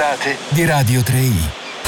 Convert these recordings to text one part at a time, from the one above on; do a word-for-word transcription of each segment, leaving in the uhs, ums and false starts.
puntate di Radio tre i.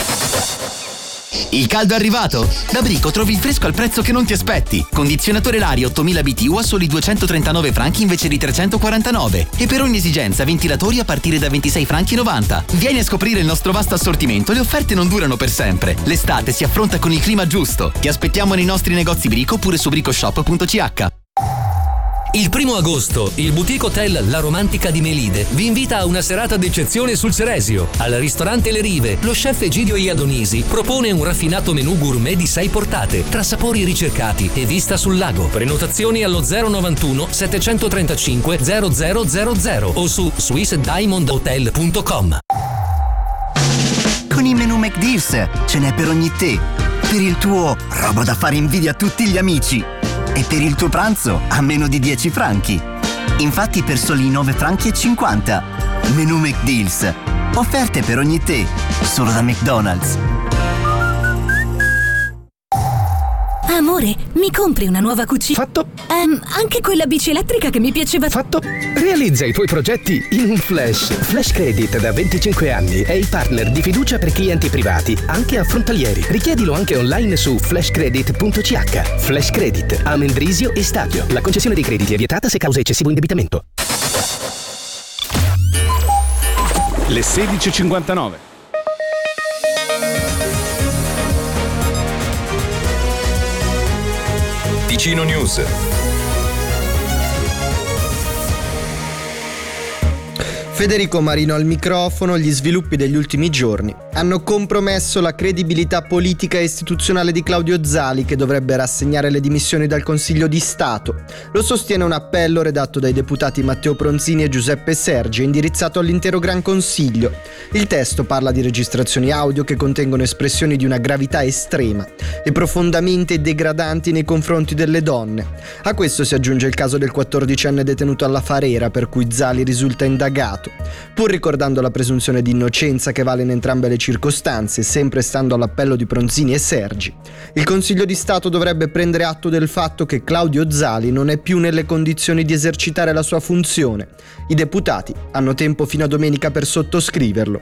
Il caldo è arrivato? Da Brico trovi il fresco al prezzo che non ti aspetti. Condizionatore Lari ottomila B T U a soli duecentotrentanove franchi invece di trecentoquarantanove. E per ogni esigenza ventilatori a partire da ventisei franchi novanta. Vieni a scoprire il nostro vasto assortimento, le offerte non durano per sempre. L'estate si affronta con il clima giusto. Ti aspettiamo nei nostri negozi Brico oppure su bricoshop punto c h. Il primo agosto, il boutique hotel La Romantica di Melide vi invita a una serata d'eccezione sul Ceresio. Al ristorante Le Rive, lo chef Egidio Iadonisi propone un raffinato menù gourmet di sei portate, tra sapori ricercati e vista sul lago. Prenotazioni allo zero novantuno settecentotrentacinque zero zero zero zero o su swiss diamond hotel punto com. Con i menù McDeals ce n'è per ogni te. Per il tuo roba da fare invidia a tutti gli amici. E per il tuo pranzo a meno di dieci franchi. Infatti per soli nove franchi e cinquanta. Menù McDeals. Offerte per ogni te. Solo da McDonald's. Amore, mi compri una nuova cucina? Fatto. Um, anche quella bici elettrica che mi piaceva. Fatto. Realizza i tuoi progetti in un flash. Flash Credit da venticinque anni è il partner di fiducia per clienti privati, anche affrontalieri. Richiedilo anche online su flash credit punto c h. Flash Credit, Amendrisio e Stadio. La concessione dei crediti è vietata se causa eccessivo indebitamento. Le sedici e cinquantanove. Ticino News. Federico Marino al microfono. Gli sviluppi degli ultimi giorni hanno compromesso la credibilità politica e istituzionale di Claudio Zali, che dovrebbe rassegnare le dimissioni dal Consiglio di Stato. Lo sostiene un appello redatto dai deputati Matteo Pronzini e Giuseppe Sergi, indirizzato all'intero Gran Consiglio. Il testo parla di registrazioni audio che contengono espressioni di una gravità estrema e profondamente degradanti nei confronti delle donne. A questo si aggiunge il caso del quattordicenne detenuto alla Farera, per cui Zali risulta indagato. Pur ricordando la presunzione di innocenza che vale in entrambe le circostanze, sempre stando all'appello di Pronzini e Sergi, il Consiglio di Stato dovrebbe prendere atto del fatto che Claudio Zali non è più nelle condizioni di esercitare la sua funzione. I deputati hanno tempo fino a domenica per sottoscriverlo.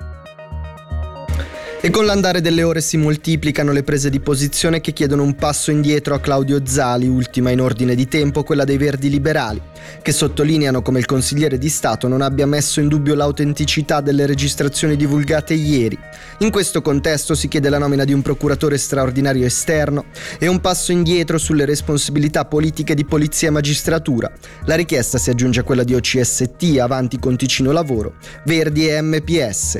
E con l'andare delle ore si moltiplicano le prese di posizione che chiedono un passo indietro a Claudio Zali, ultima in ordine di tempo quella dei Verdi Liberali, che sottolineano come il consigliere di Stato non abbia messo in dubbio l'autenticità delle registrazioni divulgate ieri. In questo contesto si chiede la nomina di un procuratore straordinario esterno e un passo indietro sulle responsabilità politiche di polizia e magistratura. La richiesta si aggiunge a quella di O C S T, Avanti con Ticino Lavoro, Verdi e M P S.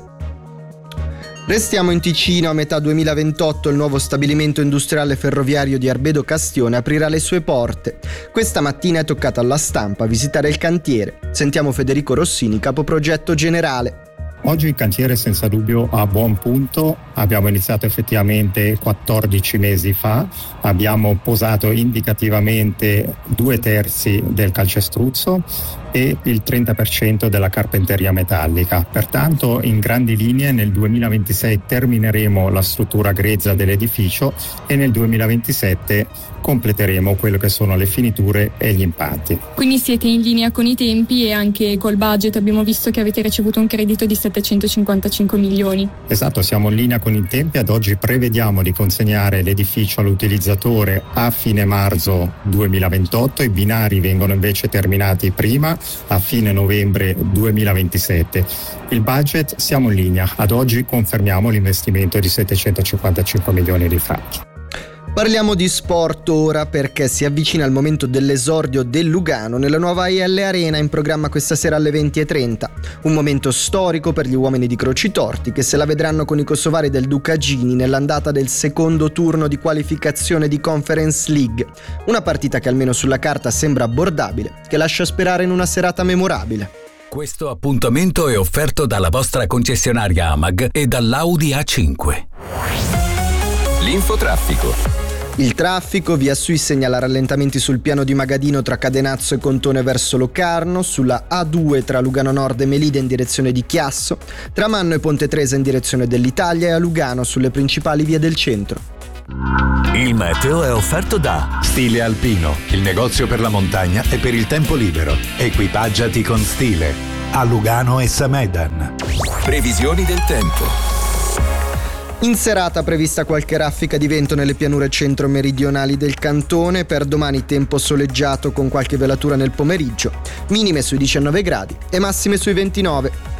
Restiamo in Ticino. A metà duemilaventotto il nuovo stabilimento industriale ferroviario di Arbedo Castione aprirà le sue porte. Questa mattina è toccata alla stampa visitare il cantiere. Sentiamo Federico Rossini, capoprogetto generale. Oggi il cantiere è senza dubbio a buon punto. Abbiamo iniziato effettivamente quattordici mesi fa, abbiamo posato indicativamente due terzi del calcestruzzo e il trenta per cento della carpenteria metallica. Pertanto in grandi linee nel duemilaventisei termineremo la struttura grezza dell'edificio e nel duemilaventisette completeremo quello che sono le finiture e gli impatti. Quindi siete in linea con i tempi e anche col budget. Abbiamo visto che avete ricevuto un credito di settecentocinquantacinque milioni. Esatto, siamo in linea con i tempi. Ad oggi prevediamo di consegnare l'edificio all'utilizzatore a fine marzo duemilaventotto. I binari vengono invece terminati prima, a fine novembre duemilaventisette. Il budget siamo in linea. Ad oggi confermiamo l'investimento di settecentocinquantacinque milioni di franchi. Parliamo di sport ora, perché si avvicina il momento dell'esordio del Lugano nella nuova I L Arena, in programma questa sera alle venti e trenta. Un momento storico per gli uomini di Crocitorti, che se la vedranno con i kosovari del Ducagini nell'andata del secondo turno di qualificazione di Conference League. Una partita che almeno sulla carta sembra abbordabile, che lascia sperare in una serata memorabile. Questo appuntamento è offerto dalla vostra concessionaria Amag e dall'Audi A cinque. L'infotraffico. Il traffico via Sui segnala rallentamenti sul piano di Magadino tra Cadenazzo e Contone verso Locarno, sulla A due tra Lugano Nord e Melide in direzione di Chiasso, tra Manno e Ponte Tresa in direzione dell'Italia e a Lugano sulle principali vie del centro. Il meteo è offerto da Stile Alpino, il negozio per la montagna e per il tempo libero. Equipaggiati con stile a Lugano e Samedan. Previsioni del tempo. In serata prevista qualche raffica di vento nelle pianure centro-meridionali del cantone, per domani tempo soleggiato con qualche velatura nel pomeriggio, minime sui diciannove gradi e massime sui ventinove.